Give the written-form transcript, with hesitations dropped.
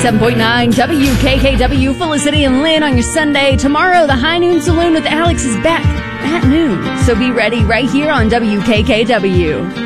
97.9 WKKW, Felicity and Lynn on your Sunday. Tomorrow, the High Noon Saloon with Alex is back at noon. So be ready right here on WKKW.